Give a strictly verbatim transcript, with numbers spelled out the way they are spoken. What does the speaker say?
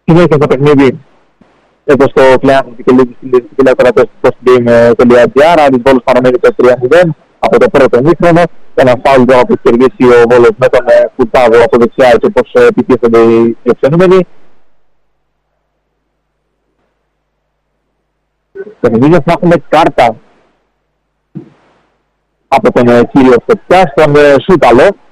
συνέχεια στο παιχνίδι, όπως το κλεάνθηκε και λίγη στη τηλεοπτική στο postgame.gr. Άρης Βόλος παραμένει το τρία μηδέν από το πρώτο ημίχρονο. Ένα φάουλ που έχει κερδίσει ο Βόλος με τον Κουρτάβο από δεξιά, έτσι όπως επιτίθενται οι εξενούμενοι. Στο παιχνίδι θα έχουμε κάρτα από τον κύριο Φωτιά, στον Σούταλο.